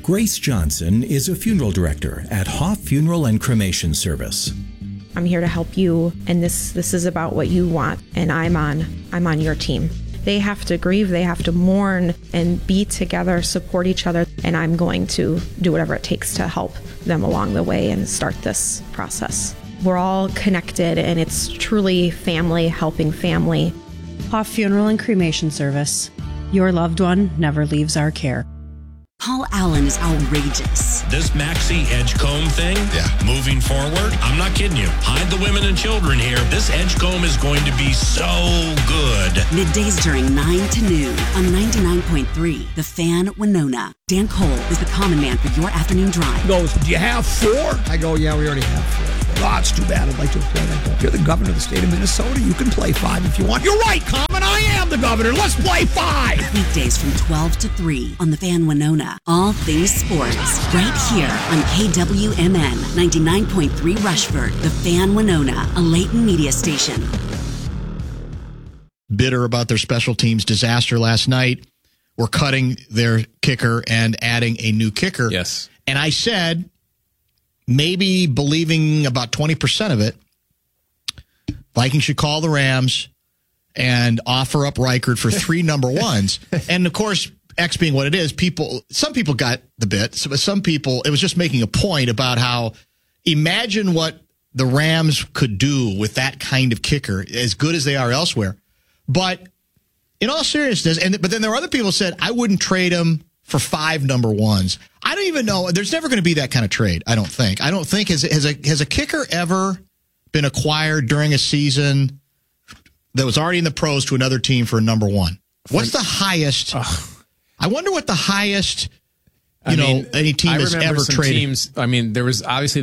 Grace Johnson is a funeral director at Hoff Funeral and Cremation Service. I'm here to help you, and this is about what you want, and I'm on your team. They have to grieve, they have to mourn and be together, support each other, and I'm going to do whatever it takes to help them along the way and start this process. We're all connected, and it's truly family helping family. Hoff Funeral and Cremation Service. Your loved one never leaves our care. Paul Allen is outrageous. This Maxi Edgecomb thing, moving forward, I'm not kidding you. Hide the women and children here. This Edgecomb is going to be so good. Middays during 9 to noon on 99.3, The Fan, Winona. Dan Cole is the common man for your afternoon drive. He goes, do you have 4? I go, yeah, we already have 4. Oh, it's too bad. I'd like to play that. If you're the governor of the state of Minnesota, you can play 5 if you want. You're right, Common. I am the governor. Let's play 5. Weekdays from 12 to 3 on The Fan, Winona. All things sports. Right here on KWMN 99.3 Rushford. The Fan, Winona. A Layton media station. Bitter about their special teams disaster last night. We're cutting their kicker and adding a new kicker. Yes. And I said, maybe believing about 20% of it, Vikings should call the Rams and offer up Reichard for 3 number ones. And, of course, X being what it is, some people got the bit. So some people, it was just making a point about how imagine what the Rams could do with that kind of kicker, as good as they are elsewhere. But in all seriousness, but then there were other people who said, I wouldn't trade him for 5 number ones. I don't even know. There's never going to be that kind of trade, I don't think. Has a kicker ever been acquired during a season that was already in the pros to another team for a number 1? What's the highest? I wonder what the highest, any team has ever traded. Teams, there was obviously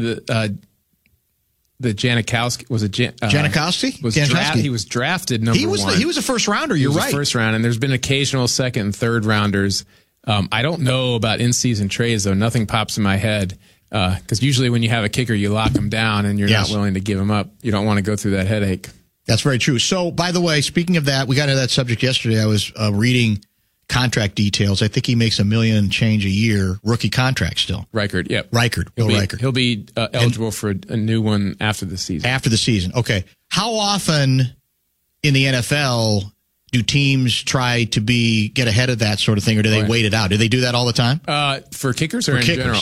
the Janikowski. Was it Janikowski? He was drafted number 1. He was a first rounder. You're right. First round, and there's been occasional second and third rounders. I don't know about in-season trades, though. Nothing pops in my head. Because usually when you have a kicker, you lock them down and you're not willing to give them up. You don't want to go through that headache. That's very true. So, by the way, speaking of that, we got into that subject yesterday. I was reading contract details. I think he makes $1 million change a year, rookie contract still. Reichard, yep. Reichard. He'll be eligible for a new one after the season. After the season. Okay. How often in the NFL do teams try to get ahead of that sort of thing, or do they wait it out? Do they do that all the time? For kickers or in general?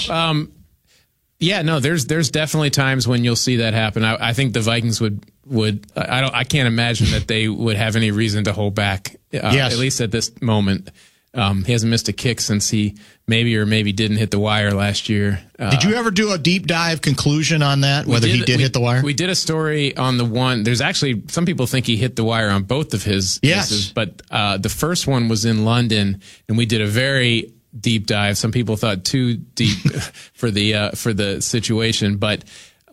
There's definitely times when you'll see that happen. I think the Vikings would I can't imagine that they would have any reason to hold back. At least at this moment. He hasn't missed a kick since he maybe didn't hit the wire last year. Did you ever do a deep dive conclusion on that, whether he did hit the wire? We did a story on the one. There's actually, some people think he hit the wire on both of his misses, but the first one was in London, and we did a very deep dive. Some people thought too deep for the situation, but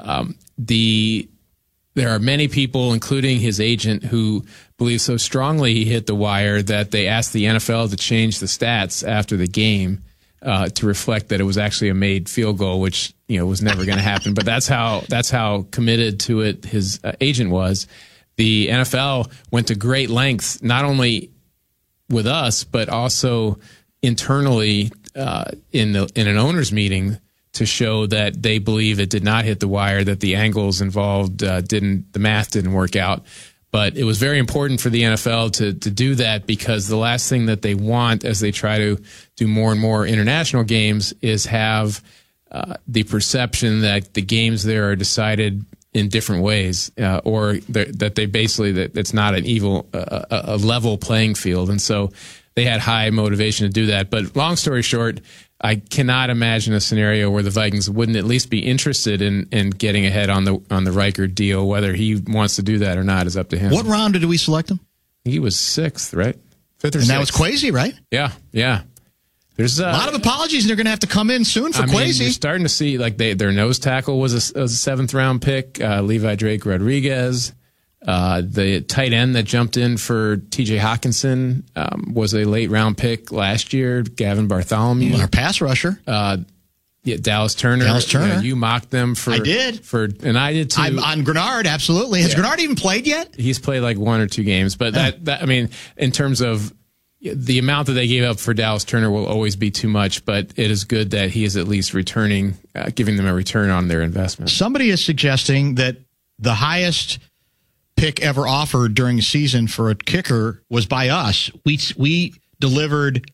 there are many people, including his agent, who believe so strongly he hit the wire that they asked the NFL to change the stats after the game to reflect that it was actually a made field goal, which was never going to happen. But that's how committed to it his agent was. The NFL went to great lengths, not only with us, but also internally in an owners meeting, to show that they believe it did not hit the wire, that the angles involved the math didn't work out. But it was very important for the NFL to do that, because the last thing that they want as they try to do more and more international games is have the perception that the games there are decided in different ways, or that it's not a level playing field. And so they had high motivation to do that. But long story short, I cannot imagine a scenario where the Vikings wouldn't at least be interested in getting ahead on the Reichard deal. Whether he wants to do that or not is up to him. What round did we select him? He was 6th, right? 5th or 6th. And that was Kwesi, right? Yeah. There's a lot of apologies, and they're going to have to come in soon for Kwesi. You're starting to see their nose tackle was a 7th round pick, Levi Drake Rodriguez. The tight end that jumped in for T.J. Hawkinson was a late round pick last year. Gavin Bartholomew, our pass rusher. Dallas Turner. You mocked them for. I did. And I did too. I'm on Grenard, absolutely. Has Grenard even played yet? He's played like 1 or 2 games, but that in terms of the amount that they gave up for Dallas Turner will always be too much, but it is good that he is at least returning, giving them a return on their investment. Somebody is suggesting that the highest pick ever offered during a season for a kicker was by us. We delivered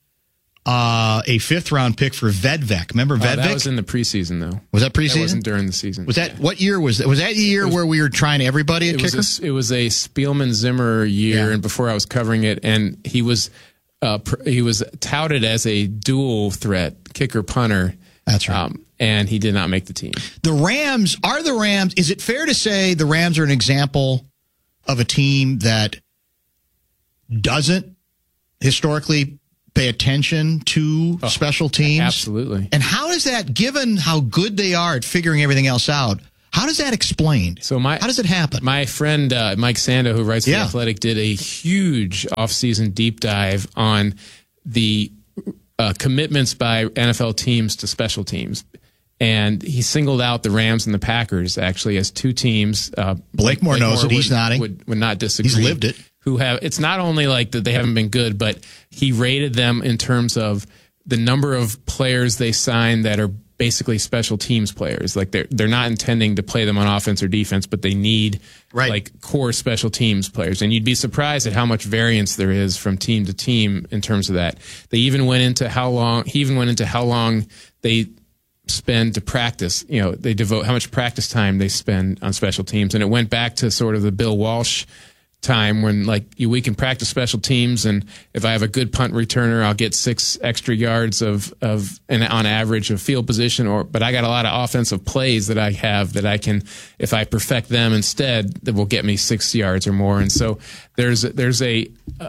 a fifth-round pick for Vedvik. Remember Vedvik? That was in the preseason, though. Was that preseason? That wasn't during the season. Was that what year was that? Was that the year where we were trying everybody at kicker? It was a Spielman Zimmer year, and before I was covering it, and he was touted as a dual threat kicker punter. That's right. And he did not make the team. The Rams, is it fair to say the Rams are an example of a team that doesn't historically pay attention to special teams? Absolutely. And how does that, given how good they are at figuring everything else out, how does that explain? How does it happen? My friend Mike Sando, who writes The Athletic, did a huge offseason deep dive on the commitments by NFL teams to special teams. And he singled out the Rams and the Packers, actually, as two teams. Blakemore knows it. He's nodding. Would not disagree. He's lived it. Who have, it's not only like that they haven't been good, but he rated them in terms of the number of players they signed that are basically special teams players. Like they're not intending to play them on offense or defense, but they need like core special teams players. And you'd be surprised at how much variance there is from team to team in terms of that. They even went into how long they spend to practice. You know, they devote how much practice time they spend on special teams. And it went back to sort of the Bill Walsh time when we can practice special teams, and if I have a good punt returner, I'll get 6 extra yards of on average of field position, but I got a lot of offensive plays that I have that I can, if I perfect them instead, that will get me 6 yards or more. And so there's a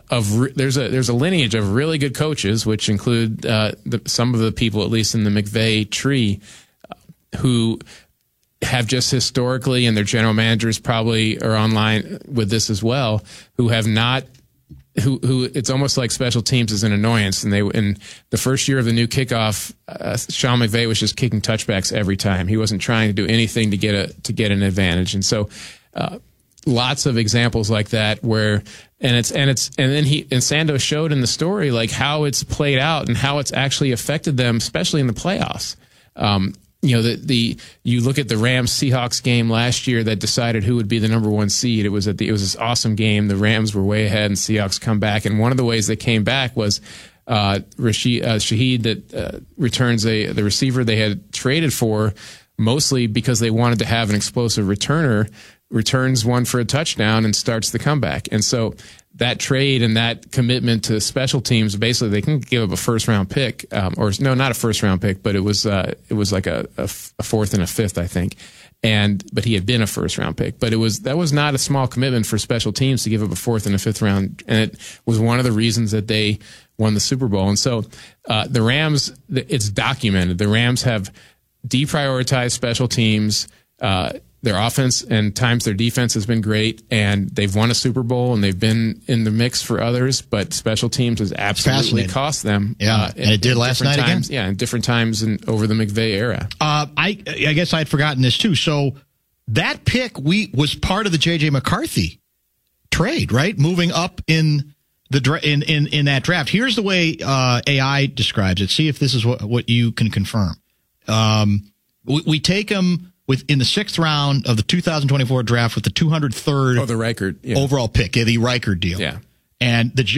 lineage of really good coaches, which include some of the people, at least in the McVay tree, who have just historically, and their general managers probably are online with this as well, who have not, who it's almost like special teams is an annoyance. And in the first year of the new kickoff, Sean McVay was just kicking touchbacks every time. He wasn't trying to do anything to get an advantage. And so, lots of examples like that where, and then Sando showed in the story, like how it's played out and how it's actually affected them, especially in the playoffs. You know, you look at the Rams Seahawks game last year that decided who would be the number 1 seed. It was this awesome game. The Rams were way ahead, and Seahawks come back. And one of the ways they came back was Rashid Shaheed that returns the receiver they had traded for, mostly because they wanted to have an explosive returner, returns one for a touchdown and starts the comeback. And so that trade and that commitment to special teams, basically they can give up a first-round pick, or no, not a first-round pick, but it was like a 4th and a 5th, I think. But he had been a first-round pick. But that was not a small commitment for special teams to give up a 4th and a 5th round, and it was one of the reasons that they won the Super Bowl. And so the Rams, it's documented. The Rams have deprioritized special teams. Their offense and times their defense has been great, and they've won a Super Bowl, and they've been in the mix for others, but special teams has absolutely cost them. Yeah, and it did last night again? Yeah, in different times over the McVay era. I guess I'd forgotten this, too. So that pick was part of the J.J. McCarthy trade, right? Moving up in in that draft. Here's the way AI describes it. See if this is what you can confirm. We take him in the 6th round of the 2024 draft with the 203rd the Reichard overall pick, the Reichard deal. Yeah, and this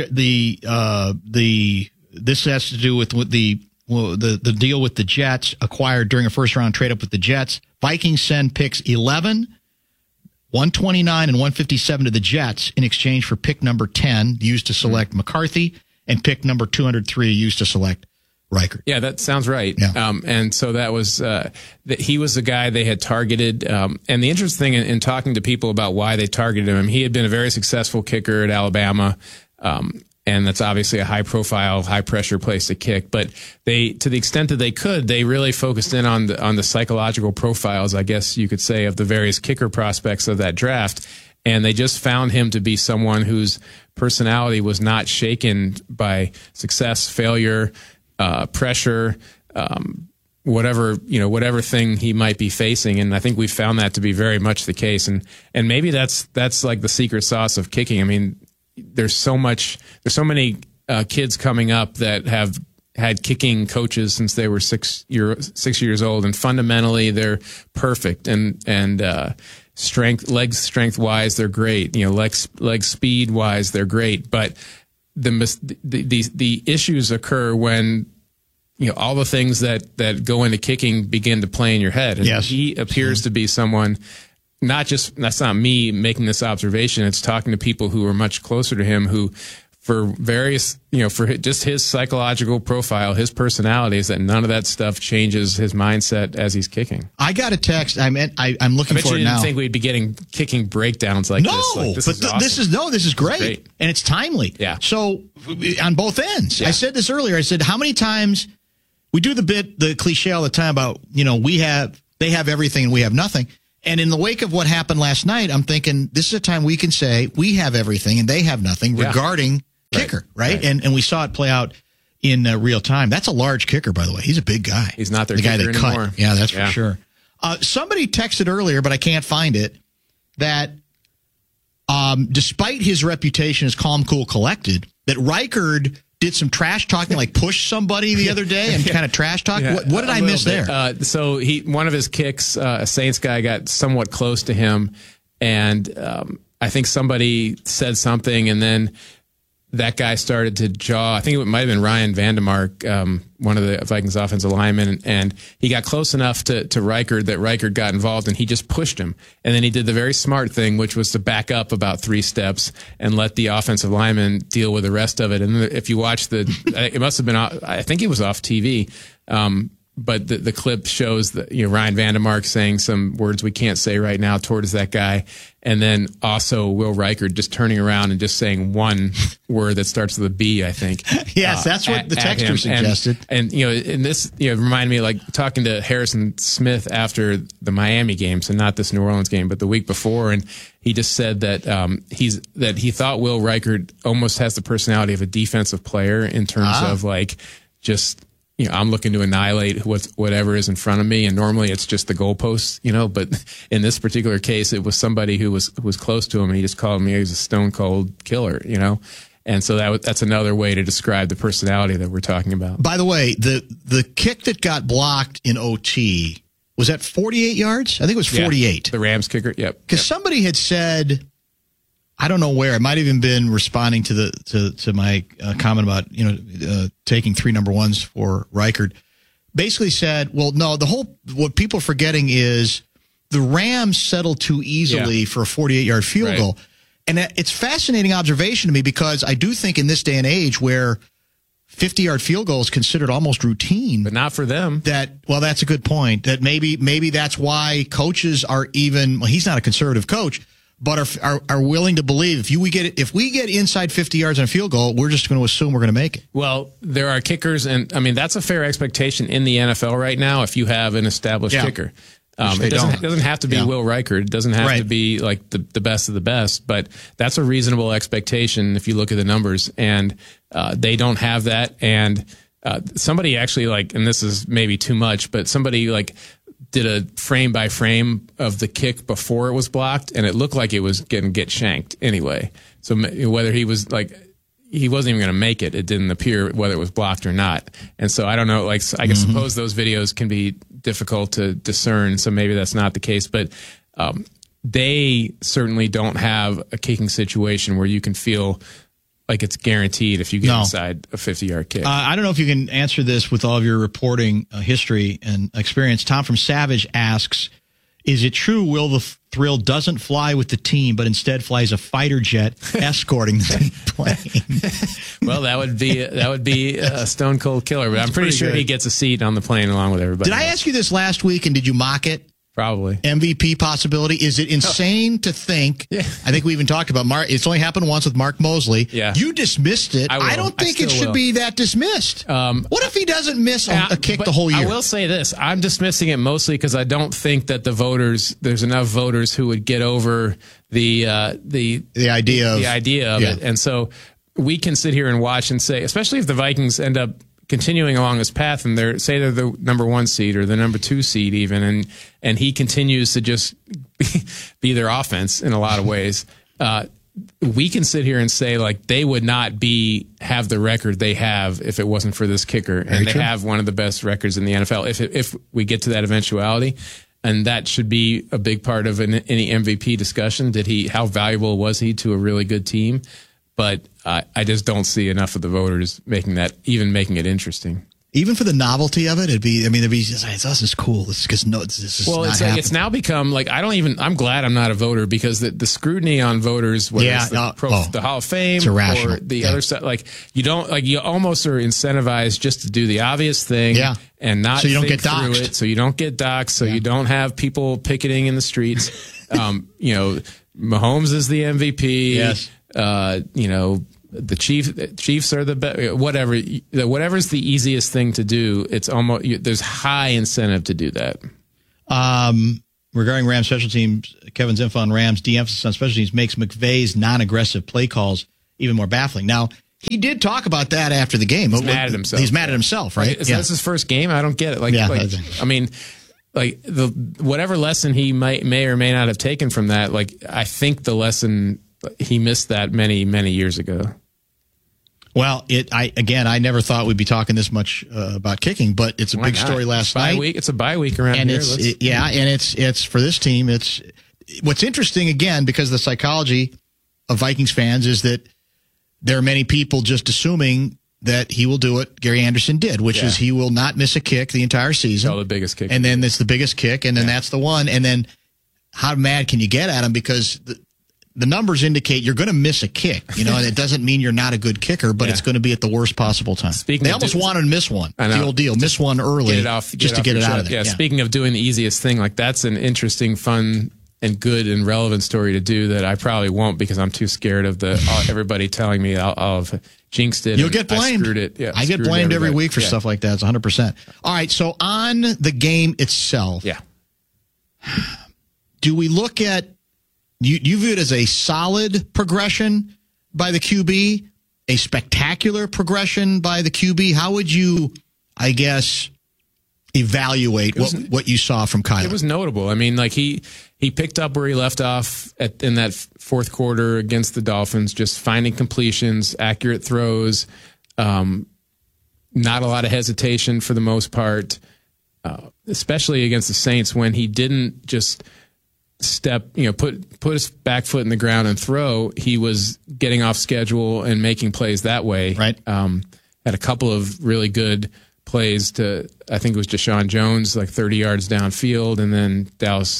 has to do with the deal with the Jets, acquired during a first round trade up with the Jets. Vikings send picks 11, 129, and 157 to the Jets in exchange for pick number 10 used to select McCarthy, and pick number 203 used to select Reichard. Yeah, that sounds right. Yeah. And so that was he was the guy they had targeted. And the interesting thing in talking to people about why they targeted him, he had been a very successful kicker at Alabama, and that's obviously a high-profile, high-pressure place to kick. But to the extent that they could, they really focused in on the psychological profiles, I guess you could say, of the various kicker prospects of that draft. And they just found him to be someone whose personality was not shaken by success, failure, pressure, whatever thing he might be facing. And I think we found that to be very much the case. And maybe that's like the secret sauce of kicking. I mean, there's so many kids coming up that have had kicking coaches since they were 6 years old, and fundamentally they're perfect, and leg strength wise they're great. Leg speed wise they're great, but the issues occur when all the things that go into kicking begin to play in your head. And he appears to be someone. That's not me making this observation. It's talking to people who are much closer to him, who, for various, for just his psychological profile, his personality, is that none of that stuff changes his mindset as he's kicking. I got a text. I'm looking for it now. I didn't think we'd be getting kicking breakdowns like this. No, this is awesome. This is great. And it's timely. Yeah. So on both ends, yeah. I said this earlier. I said, how many times we do the cliche all the time about, they have everything and we have nothing. And in the wake of what happened last night, I'm thinking this is a time we can say we have everything and they have nothing regarding kicker, right? And we saw it play out in real time. That's a large kicker, by the way. He's a big guy. He's not their the guy kicker they anymore. cut. Yeah, that's for sure. Somebody texted earlier, but I can't find it, that despite his reputation as calm, cool, collected, that Reichard did some trash talking, like pushed somebody the other day and kind of trash talk. Yeah, what did I miss there? So one of his kicks, a Saints guy got somewhat close to him, and I think somebody said something, and then that guy started to jaw. I think it might have been Ryan Vandemark, one of the Vikings offensive linemen, and he got close enough to Reichard that Reichard got involved, and he just pushed him. And then he did the very smart thing, which was to back up about 3 steps and let the offensive lineman deal with the rest of it. And if you watch it must have been, I think it was off TV, but the clip shows that Ryan Vandemark saying some words we can't say right now towards that guy, and then also Will Reichard just turning around and just saying one word that starts with a B, I think. Yes, that's what the texter suggested. And and this reminded me, like, talking to Harrison Smith after the Miami game, so not this New Orleans game, but the week before, and he just said that he thought Will Reichard almost has the personality of a defensive player in terms of like just. I'm looking to annihilate whatever is in front of me, and normally it's just the goalposts, but in this particular case, it was somebody who was close to him, and he just called me, he was a stone cold killer, and so that's another way to describe the personality that we're talking about. By the way, the kick that got blocked in OT, was that 48 yards? I think it was 48. Yeah, the Rams kicker, yep. Because somebody had said, I don't know where. It might have even been responding to my comment about taking 3 number ones for Reichard. Basically said, well, no, what people are forgetting is the Rams settled too easily for a 48-yard field goal, and it's fascinating observation to me, because I do think in this day and age where 50-yard field goal is considered almost routine, but not for them. That's a good point. That maybe that's why coaches are even. Well, he's not a conservative coach, but are willing to believe if we get inside 50 yards on a field goal, we're just going to assume we're going to make it. Well, there are kickers, and I mean that's a fair expectation in the NFL right now. If you have an established kicker, it doesn't have to be Will Reichard. It doesn't have to be like the best of the best, but that's a reasonable expectation if you look at the numbers, and they don't have that. And somebody actually and this is maybe too much, but somebody did a frame by frame of the kick before it was blocked, and it looked like it was going to get shanked anyway. So whether he was he wasn't even going to make it, it didn't appear whether it was blocked or not. And so I don't know, I guess suppose those videos can be difficult to discern, so maybe that's not the case. But they certainly don't have a kicking situation where you can feel like it's guaranteed if you get inside a 50-yard kick. I don't know if you can answer this with all of your reporting history and experience. Tom from Savage asks, is it true Will the Thrill doesn't fly with the team, but instead flies a fighter jet escorting the plane? Well, that would be a stone cold killer, but I'm pretty sure he gets a seat on the plane along with everybody. Did I ask you this last week, and did you mock it? Probably. MVP possibility. Is it insane to think? Yeah. I think we even talked about Mark. It's only happened once with Mark Mosley. Yeah. You dismissed it. I don't think it should be that dismissed. What if he doesn't miss a kick the whole year? I will say this. I'm dismissing it mostly because I don't think that there's enough voters who would get over the idea of it. And so we can sit here and watch and say, especially if the Vikings end up continuing along this path, and they're the number 1 seed or the number 2 seed even, and he continues to just be their offense in a lot of ways. we can sit here and say like they would not have the record they have if it wasn't for this kicker, and they have one of the best records in the NFL. If we get to that eventuality, and that should be a big part of any MVP discussion. How valuable was he to a really good team? But I just don't see enough of the voters making it interesting. Even for the novelty of it, it'd be just, this is cool. This is it's now become like, I'm glad I'm not a voter, because the scrutiny on voters, whether it's the Hall of Fame or the other stuff, like you almost are incentivized just to do the obvious thing and not so you don't think get through doxxed. it. So you don't get doxxed. So you don't have people picketing in the streets. Mahomes is the MVP. Yes. The Chiefs are the best. Whatever's the easiest thing to do, it's almost there's high incentive to do that. Regarding Rams special teams, Kevin Zinfa on Rams, de-emphasis on special teams makes McVay's non-aggressive play calls even more baffling. Now, he did talk about that after the game. He's mad at himself. He's mad at himself, right? Is that his first game? I don't get it. Whatever lesson he may or may not have taken from that, I think the lesson, he missed that many, many years ago. Well, I never thought we'd be talking this much about kicking, but it's a big story last night. It's a bye week around and here. It's for this team. It's what's interesting again, because the psychology of Vikings fans is that there are many people just assuming that he will do what Gary Anderson did, which is he will not miss a kick the entire season. The biggest kick, and then it's the biggest kick, and then that's the one. And then how mad can you get at him, because the numbers indicate you're going to miss a kick, and it doesn't mean you're not a good kicker, but it's going to be at the worst possible time. They almost wanted to miss one. The old deal, miss one early just to get it out of there. Yeah, speaking of doing the easiest thing, that's an interesting, fun, and good and relevant story to do that I probably won't, because I'm too scared of everybody telling me I'll have jinxed it. You'll get blamed. I screwed it. Yeah, I get blamed every week for stuff like that. It's 100%. All right, so on the game itself, do we look at you view it as a solid progression by the QB, a spectacular progression by the QB? How would you, I guess, evaluate what you saw from Kyler? It was notable. I mean, he picked up where he left off in that fourth quarter against the Dolphins, just finding completions, accurate throws, not a lot of hesitation for the most part, especially against the Saints, when he didn't just put his back foot in the ground and throw. He was getting off schedule and making plays that way. Right. Had a couple of really good plays to, I think it was Deshaun Jones, 30 yards downfield, and then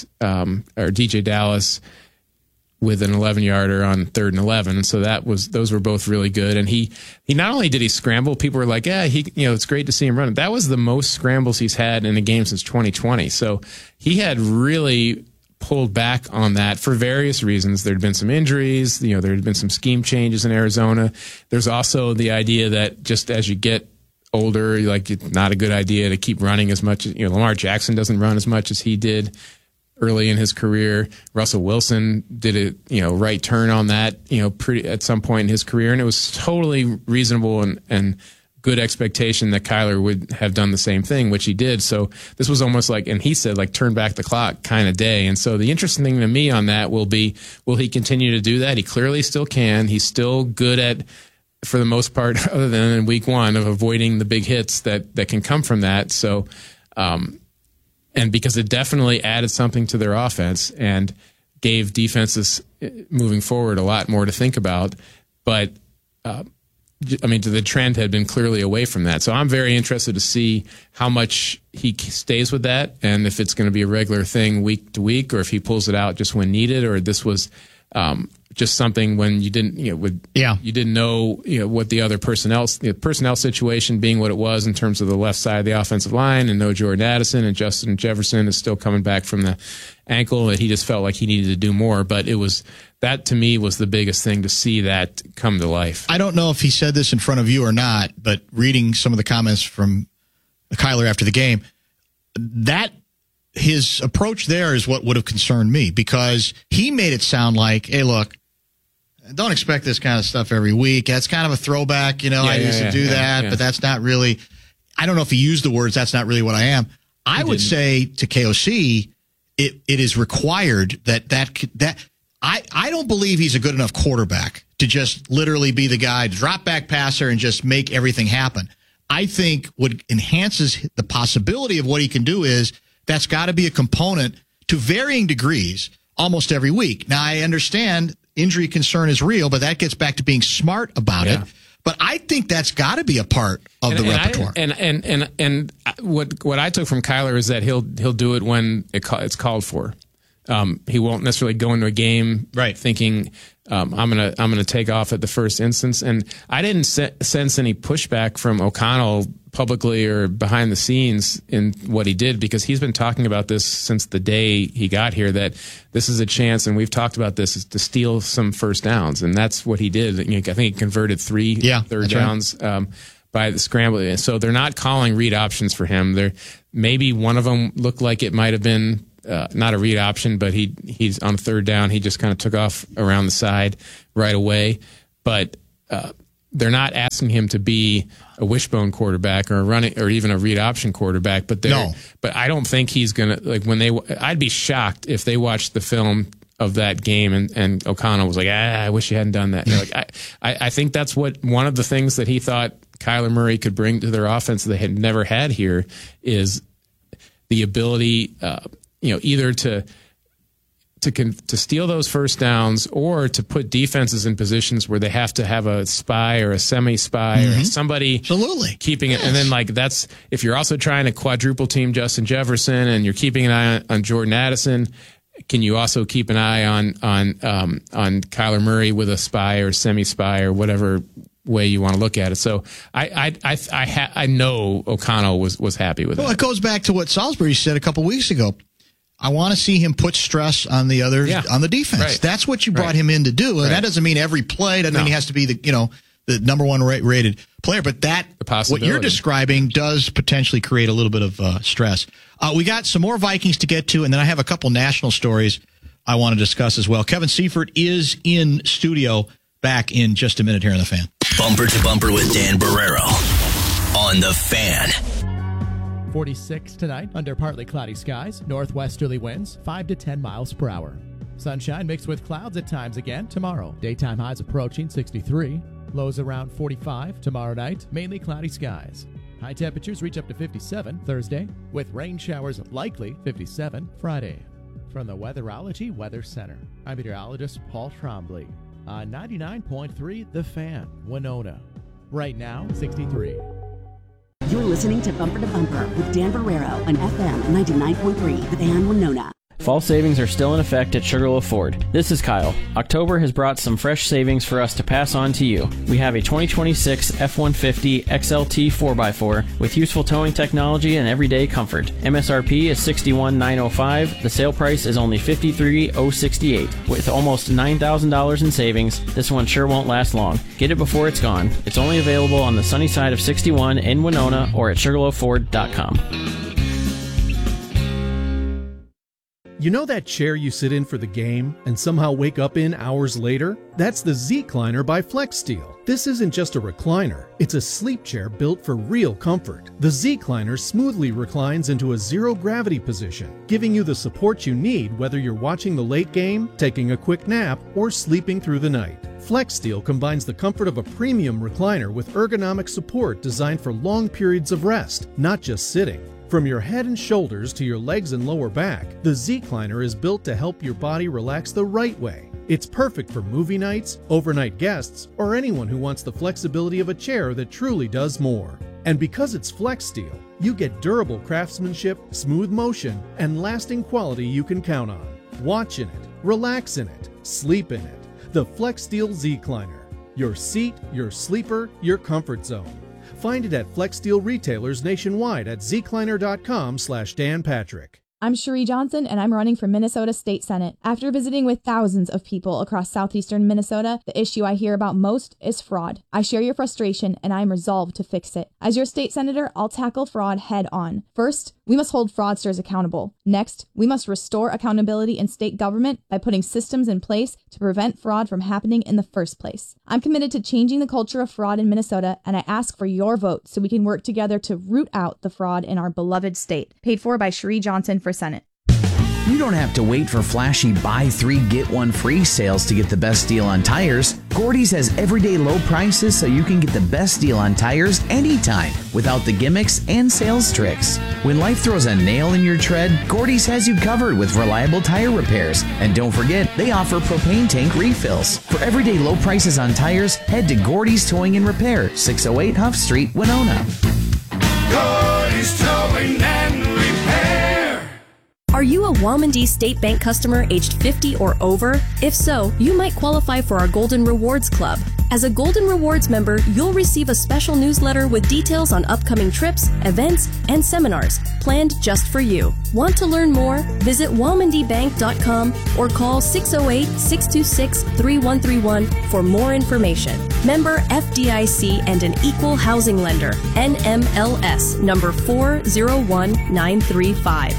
DJ Dallas with an 11-yarder on 3rd and 11. And so those were both really good. And he not only did he scramble, people were like, it's great to see him run. That was the most scrambles he's had in a game since 2020. So he had really pulled back on that for various reasons. There had been some injuries, there had been some scheme changes in Arizona. There's also the idea that just as you get older, it's not a good idea to keep running as much. Lamar Jackson doesn't run as much as he did early in his career. Russell Wilson did a right turn on that, at some point in his career, and it was totally reasonable and good expectation that Kyler would have done the same thing, which he did. So this was almost and he said, turn back the clock kind of day. And so the interesting thing to me on that will he continue to do that? He clearly still can. He's still good at, for the most part, other than in week one, of avoiding the big hits that can come from that. So, and because it definitely added something to their offense and gave defenses moving forward a lot more to think about. But, the trend had been clearly away from that. So I'm very interested to see how much he stays with that, and if it's going to be a regular thing week to week, or if he pulls it out just when needed, or this was just something when you didn't, you didn't know, what the other personnel situation being what it was in terms of the left side of the offensive line, and no Jordan Addison, and Justin Jefferson is still coming back from the ankle, that he just felt like he needed to do more. But that to me was the biggest thing, to see that come to life. I don't know if he said this in front of you or not, but reading some of the comments from Kyler after the game, that his approach there is what would have concerned me, because he made it sound like, hey, look, don't expect this kind of stuff every week. That's kind of a throwback. I used to do that, but that's not really, I don't know if he used the words, that's not really what I am. I would say to KOC, it is required that I don't believe he's a good enough quarterback to just literally be the guy, drop back passer, and just make everything happen. I think what enhances the possibility of what he can do is that's got to be a component to varying degrees almost every week. Now, I understand injury concern is real, but that gets back to being smart about it. But I think that's got to be a part of the repertoire. And what I took from Kyler is that he'll do it when it's called for. He won't necessarily go into a game thinking I'm gonna take off at the first instance. And I didn't sense any pushback from O'Connell publicly or behind the scenes in what he did, because he's been talking about this since the day he got here, that this is a chance, and we've talked about this, is to steal some first downs, and that's what he did. I think he converted 3 third downs by the scramble. So they're not calling read options for him. Maybe one of them looked like it might have been not a read option, but he's on third down. He just kind of took off around the side right away. But they're not asking him to be a wishbone quarterback or a running or even a read option quarterback. But but I don't think he's gonna I'd be shocked if they watched the film of that game and O'Connell was like, I wish you hadn't done that. I think that's one of the things that he thought Kyler Murray could bring to their offense that they had never had here is the ability, either to steal those first downs or to put defenses in positions where they have to have a spy or a semi-spy or somebody keeping it. And then that's, if you're also trying to quadruple team Justin Jefferson and you're keeping an eye on Jordan Addison, can you also keep an eye on Kyler Murray with a spy or semi-spy or whatever way you want to look at it? So I know O'Connell was happy with that. Well, it goes back to what Salisbury said a couple weeks ago. I want to see him put stress on the other on the defense. Right. That's what you brought him in to do, and that doesn't mean every play. Doesn't mean he has to be the number one rated player. But what you're describing does potentially create a little bit of stress. We got some more Vikings to get to, and then I have a couple national stories I want to discuss as well. Kevin Seifert is in studio. Back in just a minute here on The Fan. Bumper to Bumper with Dan Barrero on The Fan. 46 tonight under partly cloudy skies. Northwesterly winds 5 to 10 miles per hour. Sunshine mixed with clouds at times again tomorrow. Daytime highs approaching 63. Lows around 45 tomorrow night. Mainly cloudy skies. High temperatures reach up to 57 Thursday, with rain showers likely 57 Friday. From the Weatherology Weather Center, I'm meteorologist Paul Trombley on 99.3 The Fan, Winona. Right now, 63. You're listening to Bumper to Bumper with Dan Barrero on FM 99.3 The Fan, Winona. Fall savings are still in effect at Sugarloaf Ford. This is Kyle. October has brought some fresh savings for us to pass on to you. We have a 2026 F-150 XLT 4x4 with useful towing technology and everyday comfort. MSRP is $61,905. The sale price is only $53,068. With almost $9,000 in savings, this one sure won't last long. Get it before it's gone. It's only available on the sunny side of 61 in Winona or at SugarloafFord.com. You know that chair you sit in for the game and somehow wake up in hours later? That's the Z-Cliner by FlexSteel. This isn't just a recliner, it's a sleep chair built for real comfort. The Z-Cliner smoothly reclines into a zero-gravity position, giving you the support you need whether you're watching the late game, taking a quick nap, or sleeping through the night. FlexSteel combines the comfort of a premium recliner with ergonomic support designed for long periods of rest, not just sitting. From your head and shoulders to your legs and lower back, the Z-Cliner is built to help your body relax the right way. It's perfect for movie nights, overnight guests, or anyone who wants the flexibility of a chair that truly does more. And because it's FlexSteel, you get durable craftsmanship, smooth motion, and lasting quality you can count on. Watch in it, relax in it, sleep in it. The FlexSteel Z-Cliner. Your seat, your sleeper, your comfort zone. Find it at FlexSteel retailers nationwide at zcliner.com/Dan Patrick. I'm Cherie Johnson, and I'm running for Minnesota State Senate. After visiting with thousands of people across southeastern Minnesota, the issue I hear about most is fraud. I share your frustration, and I am resolved to fix it. As your state senator, I'll tackle fraud head on. First, we must hold fraudsters accountable. Next, we must restore accountability in state government by putting systems in place to prevent fraud from happening in the first place. I'm committed to changing the culture of fraud in Minnesota, and I ask for your vote so we can work together to root out the fraud in our beloved state. Paid for by Cherie Johnson for Senate. You don't have to wait for flashy buy 3 get 1 free sales to get the best deal on tires. Gordy's has everyday low prices so you can get the best deal on tires anytime without the gimmicks and sales tricks. When life throws a nail in your tread, Gordy's has you covered with reliable tire repairs. And don't forget, they offer propane tank refills. For everyday low prices on tires, head to Gordy's Towing and Repair, 608 Huff Street, Winona. Gordy's Towing and Repair. Are you a Womandee State Bank customer aged 50 or over? If so, you might qualify for our Golden Rewards Club. As a Golden Rewards member, you'll receive a special newsletter with details on upcoming trips, events, and seminars planned just for you. Want to learn more? Visit WomandeeBank.com or call 608-626-3131 for more information. Member FDIC and an equal housing lender. NMLS number 401935.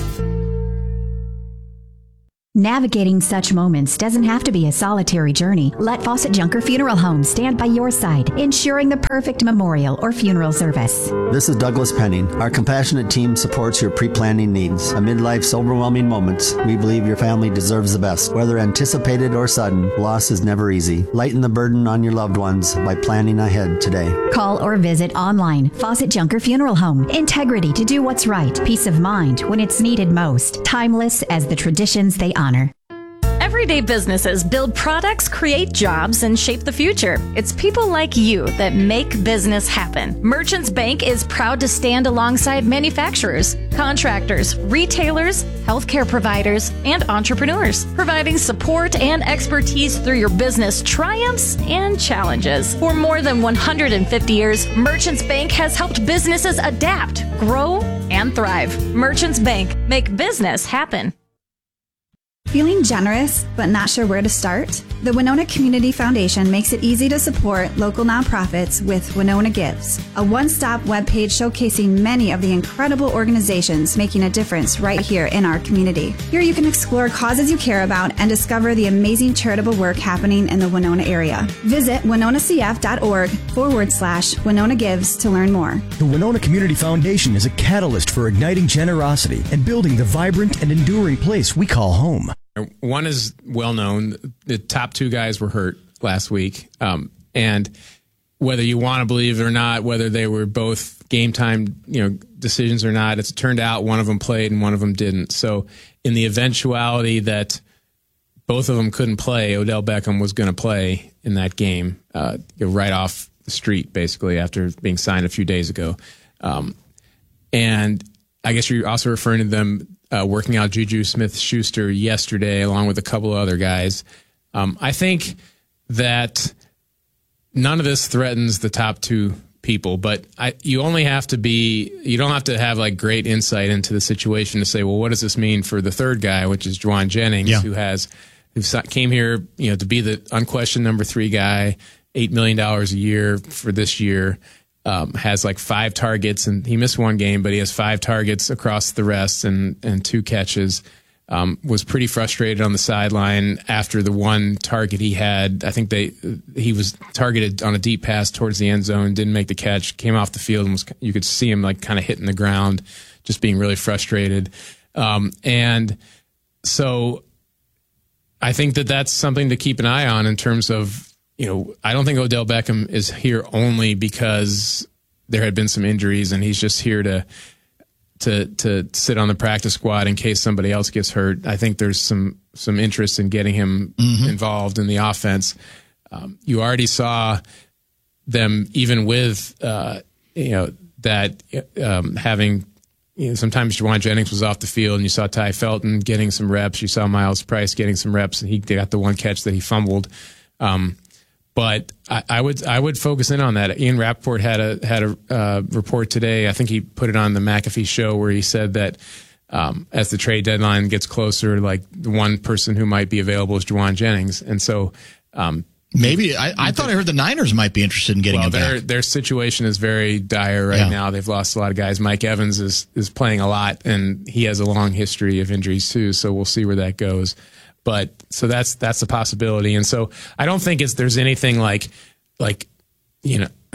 Navigating such moments doesn't have to be a solitary journey. Let Fawcett Junker Funeral Home stand by your side, ensuring the perfect memorial or funeral service. This is Douglas Penning. Our compassionate team supports your pre-planning needs. Amid life's overwhelming moments, we believe your family deserves the best. Whether anticipated or sudden, loss is never easy. Lighten the burden on your loved ones by planning ahead today. Call or visit online. Fawcett Junker Funeral Home. Integrity to do what's right. Peace of mind when it's needed most. Timeless as the traditions they honor. Everyday businesses build products, create jobs, and shape the future. It's people like you that make business happen. Merchants Bank is proud to stand alongside manufacturers, contractors, retailers, healthcare providers, and entrepreneurs, providing support and expertise through your business triumphs and challenges. For more than 150 years, Merchants Bank has helped businesses adapt, grow, and thrive. Merchants Bank, make business happen. Feeling generous but not sure where to start? The Winona Community Foundation makes it easy to support local nonprofits with Winona Gives, a one-stop webpage showcasing many of the incredible organizations making a difference right here in our community. Here you can explore causes you care about and discover the amazing charitable work happening in the Winona area. Visit winonacf.org/Winona Gives to learn more. The Winona Community Foundation is a catalyst for igniting generosity and building the vibrant and enduring place we call home. One is well known. The top 2 guys were hurt last week. And whether you want to believe it or not, whether they were both game time, decisions or not, it's turned out one of them played and one of them didn't. So in the eventuality that both of them couldn't play, Odell Beckham was going to play in that game, right off the street, basically, after being signed a few days ago. And I guess you're also referring to them working out Juju Smith-Schuster yesterday, along with a couple of other guys. I think that none of this threatens the top 2 people, but you don't have to have like great insight into the situation to say, well, what does this mean for the third guy, which is Juwan Jennings, who came here, to be the unquestioned number 3 guy, $8 million a year for this year. Has like 5 targets, and he missed 1 game, but he has 5 targets across the rest and 2 catches. Was pretty frustrated on the sideline after the 1 target he had. I think he was targeted on a deep pass towards the end zone, didn't make the catch, came off the field, and you could see him like kind of hitting the ground, just being really frustrated. And so I think that that's something to keep an eye on in terms of, I don't think Odell Beckham is here only because there had been some injuries and he's just here to sit on the practice squad in case somebody else gets hurt. I think there's some interest in getting him involved in the offense. You already saw them, even with having. Sometimes Juwan Jennings was off the field, and you saw Ty Felton getting some reps. You saw Miles Price getting some reps, and he got the 1 catch that he fumbled. But I would focus in on that. Ian Rappaport had a report today. I think he put it on the McAfee show where he said that as the trade deadline gets closer, like the one person who might be available is Juwan Jennings, and so maybe I thought I heard the Niners might be interested in getting him back. Their situation is very dire right now. They've lost a lot of guys. Mike Evans is playing a lot, and he has a long history of injuries too. So we'll see where that goes. But so that's a possibility, and so I don't think there's anything like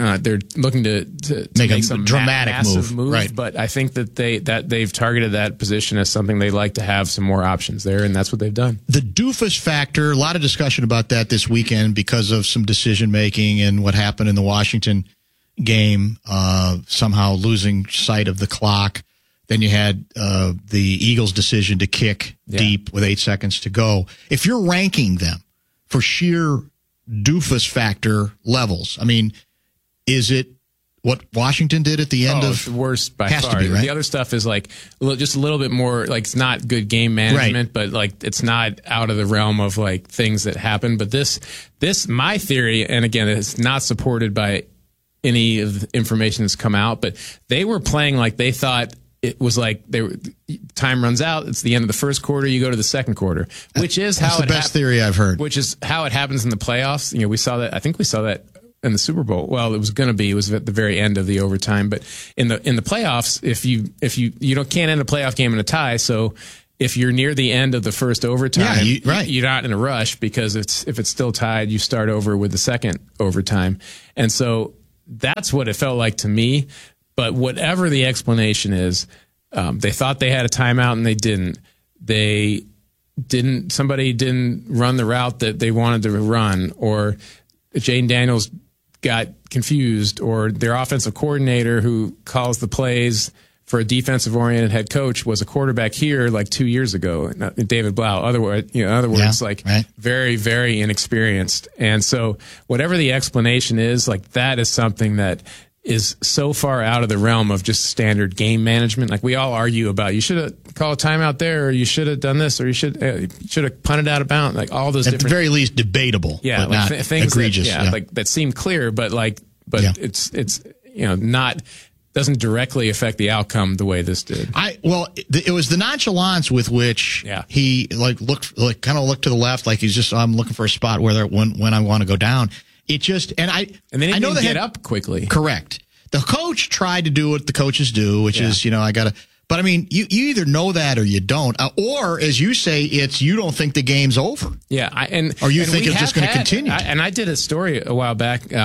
they're looking to make some dramatic massive move. Right. But I think that they've targeted that position as something they'd like to have some more options there, and that's what they've done. The doofus factor, a lot of discussion about that this weekend because of some decision making and what happened in the Washington game, somehow losing sight of the clock. Then you had the Eagles' decision to kick deep with 8 seconds to go. If you're ranking them for sheer doofus factor levels, I mean, is it what Washington did at the end of the worst by has far? To be, right? The other stuff is like just a little bit more like it's not good game management, but like it's not out of the realm of like things that happen. But this my theory, and again, it's not supported by any of the information that's come out, but they were playing like they thought it was like time runs out. It's the end of the first quarter. You go to the second quarter, which is how that's the best theory I've heard. Which is how it happens in the playoffs. You know, we saw that. I think we saw that in the Super Bowl. Well, it was at the very end of the overtime. But in the playoffs, if you can't end a playoff game in a tie. So if you're near the end of the first overtime, you're not in a rush because if it's still tied, you start over with the second overtime. And so that's what it felt like to me. But whatever the explanation is, they thought they had a timeout and they didn't. Somebody didn't run the route that they wanted to run, or Jayden Daniels got confused, or their offensive coordinator who calls the plays for a defensive-oriented head coach was a quarterback here like 2 years ago, David Blau. In other words, very, very inexperienced. And so whatever the explanation is, like that is something that is so far out of the realm of just standard game management. Like we all argue about, you should have called a timeout there, or you should have done this, or you should have punted out of bounds. Like all those at the very least debatable, but not things egregious. That seem clear, but it's not doesn't directly affect the outcome the way this did. It was the nonchalance with which he looked to the left, like he's just I'm looking for a spot when I want to go down. It just and then he didn't get up quickly. Correct. The coach tried to do what the coaches do, which is I got to. But I mean, you either know that or you don't, or as you say, it's you don't think the game's over. Yeah, or you think it's just going to continue. And I did a story a while back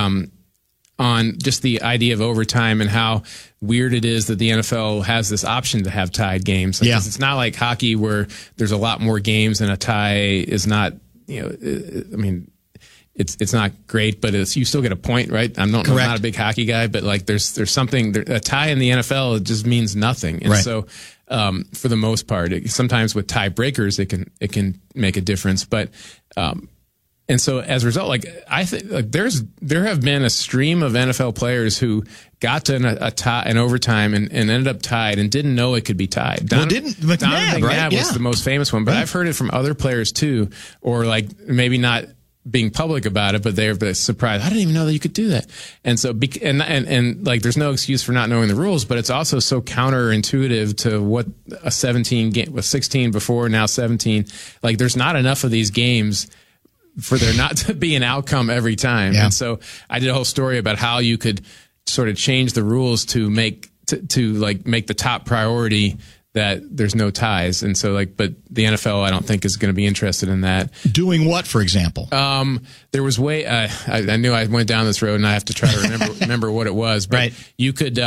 on just the idea of overtime and how weird it is that the NFL has this option to have tied games. Like, it's not like hockey where there's a lot more games and a tie is not. I mean. It's not great, but you still get a point, right? I'm not a big hockey guy, but like there's something a tie in the NFL, it just means nothing. And so for the most part, sometimes with tiebreakers it can make a difference. But and so as a result, like I think like there have been a stream of NFL players who got to an overtime and ended up tied and didn't know it could be tied. Donovan McNabb was the most famous one, but I've heard it from other players too, or like maybe not being public about it, but they're surprised. I didn't even know that you could do that. And so, and like, there's no excuse for not knowing the rules, but it's also so counterintuitive to what a 17 game was 16 before, now 17. Like, there's not enough of these games for there not to be an outcome every time. And so I did a whole story about how you could sort of change the rules to make the top priority that there's no ties. And so but the NFL, I don't think is going to be interested in that. Doing what, for example? There was I knew I went down this road and I have to try to remember what it was, but you could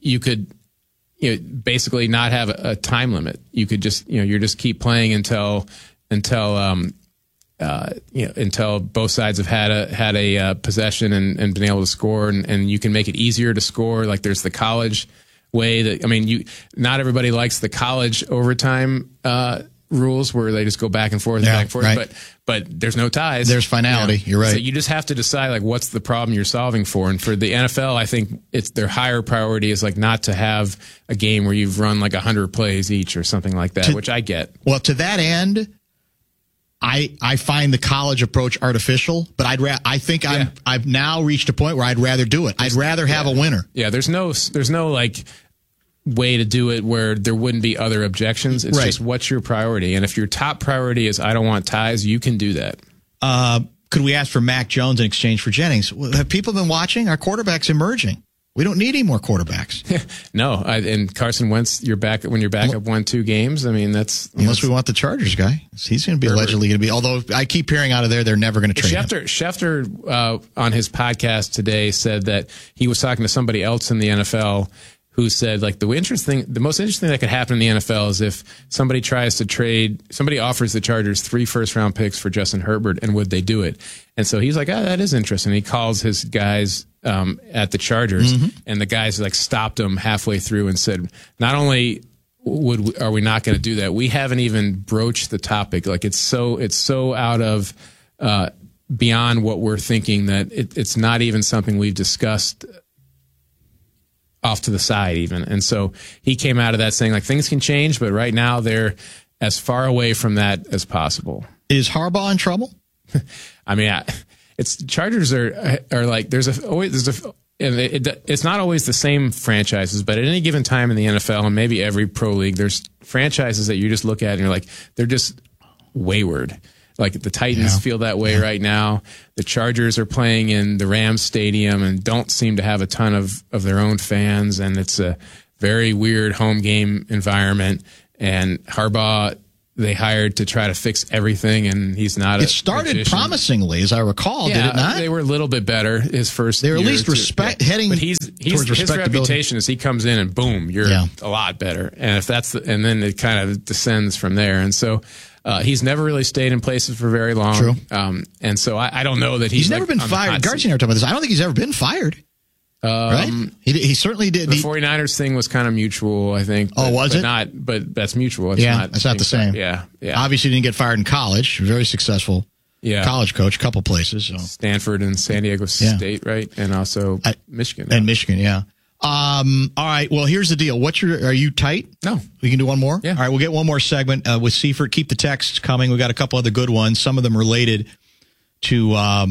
basically not have a time limit. You could just, you're just keep playing until both sides have had a possession and been able to score, and you can make it easier to score. Like there's the college way that, I mean, not everybody likes the college overtime rules where they just go back and forth, but there's no ties. There's finality. You're right. So you just have to decide like what's the problem you're solving for. And for the NFL, I think it's their higher priority is like not to have a game where you've run like 100 plays each or something like that, which I get. Well, to that end, I find the college approach artificial, but I've now reached a point where I'd rather do it. I'd rather have a winner. Yeah, there's no like way to do it where there wouldn't be other objections. It's just what's your priority, and if your top priority is I don't want ties, you can do that. Could we ask for Mac Jones in exchange for Jennings? Have people been watching? Our quarterback's emerging. We don't need any more quarterbacks. No, and Carson Wentz, when you're back up 1-2 games. I mean, that's unless we want the Chargers guy. He's going to be allegedly going to be. Although I keep hearing out of there, they're never going to trade him. Schefter on his podcast today said that he was talking to somebody else in the NFL who said like the most interesting thing that could happen in the NFL is if somebody offers the Chargers 3 first-round picks for Justin Herbert, and would they do it? And so he's like, that is interesting. He calls his guys at the Chargers, and the guys like stopped him halfway through and said, not only are we not going to do that, we haven't even broached the topic. Like it's so out of beyond what we're thinking that it's not even something we've discussed off to the side even. And so he came out of that saying like things can change, but right now they're as far away from that as possible. Is Harbaugh in trouble? I mean, Chargers are like it's not always the same franchises, but at any given time in the NFL and maybe every pro league, there's franchises that you just look at and you're like, they're just wayward. Like the Titans feel that way right now. The Chargers are playing in the Rams stadium and don't seem to have a ton of their own fans, and it's a very weird home game environment. And Harbaugh, they hired to try to fix everything, and he's not. It started promisingly, as I recall, did it not? They were a little bit better his first. They were at least heading. But his reputation is he comes in and boom, you're a lot better. And if and then it kind of descends from there. And so he's never really stayed in places for very long. True. And so I don't know that he's never been fired. Garcia and I were talking about this. I don't think he's ever been fired. Right? He certainly did. The 49ers thing was kind of mutual, I think. Was it? But that's mutual. It's it's not the same. Yeah. Obviously didn't get fired in college. Very successful college coach, a couple places. So. Stanford and San Diego State, right? And also Michigan. And Michigan, yeah. All right. Well, here's the deal. Are you tight? No. We can do one more? Yeah. All right. We'll get one more segment with Seifert. Keep the texts coming. We got a couple other good ones. Some of them related to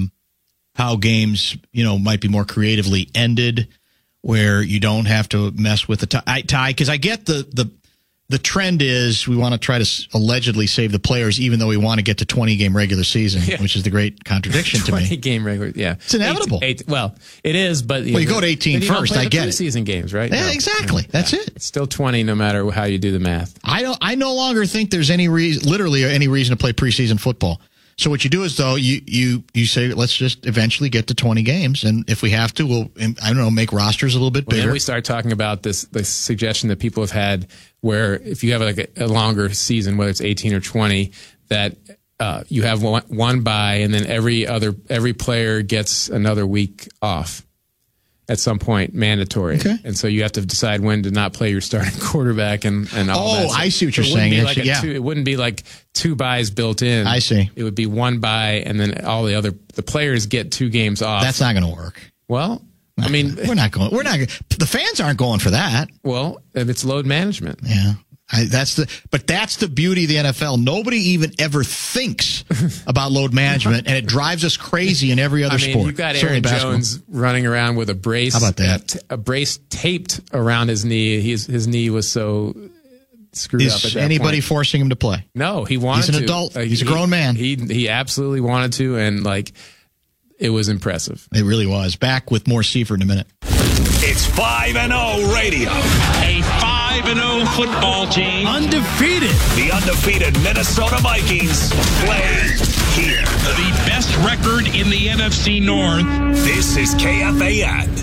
how games, might be more creatively ended, where you don't have to mess with the tie. Because I get the trend is we want to try to allegedly save the players, even though we want to get to 20-game regular season, which is the great contradiction to me. 20-game regular, it's inevitable. Well, it is, but you go to 18 first. I get it. Preseason games, right? Yeah, exactly. That's it. It's still 20, no matter how you do the math. I no longer think there's any reason to play preseason football. So what you do is, though, you say, let's just eventually get to 20 games. And if we have to, we'll, make rosters a little bit bigger. Then we start talking about this suggestion that people have had where if you have like a longer season, whether it's 18 or 20, that you have one bye and then every player gets another week off at some point, mandatory. Okay. And so you have to decide when to not play your starting quarterback and all that. Oh, I see what you're saying. It wouldn't be like 2 byes built in. I see. It would be 1 bye, and then all the players get 2 games off. That's not going to work. Well, I mean, the fans aren't going for that. Well, it's load management. Yeah. That's the beauty of the NFL. Nobody even ever thinks about load management, and it drives us crazy in every other sport. You've got Aaron Jones running around with a brace. How about that? A brace taped around his knee. His knee was so screwed up at that anybody point. Forcing him to play? No, he wanted to. He's an adult. He's a grown man. He absolutely wanted to, and it was impressive. It really was. Back with more Seifert in a minute. It's 5-0 radio. A 5-0 football team. Undefeated. The undefeated Minnesota Vikings play here. The best record in the NFC North. This is KFAN.